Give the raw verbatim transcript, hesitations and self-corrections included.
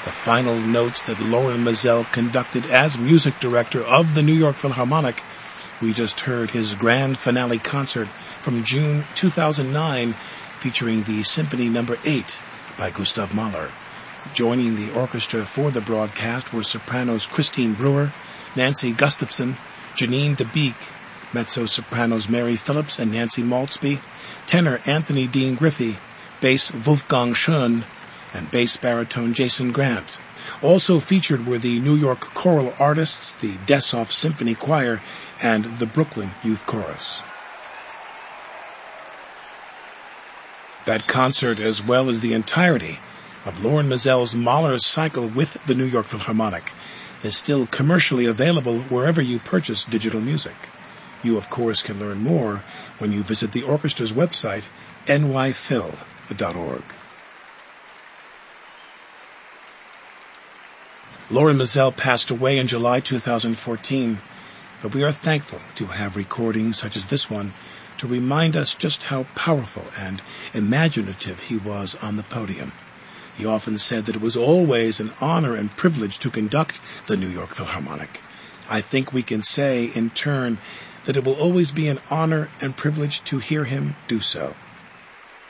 The final notes that Lorin Maazel conducted as music director of the New York Philharmonic. We just heard his grand finale concert from June two thousand nine, featuring the Symphony Number eight by Gustav Mahler. Joining the orchestra for the broadcast were sopranos Christine Brewer, Nancy Gustafson, Janine DeBeek, mezzo-sopranos Mary Phillips and Nancy Maltzby, tenor Anthony Dean Griffey, bass Wolfgang Schoen, and bass baritone Jason Grant. Also featured were the New York choral artists, the Dessoff Symphony Choir, and the Brooklyn Youth Chorus. That concert, as well as the entirety of Lorin Maazel's Mahler's cycle with the New York Philharmonic, is still commercially available wherever you purchase digital music. You, of course, can learn more when you visit the orchestra's website, n y phil dot org. Lorin Maazel passed away in July two thousand fourteen, but we are thankful to have recordings such as this one to remind us just how powerful and imaginative he was on the podium. He often said that it was always an honor and privilege to conduct the New York Philharmonic. I think we can say, in turn, that it will always be an honor and privilege to hear him do so.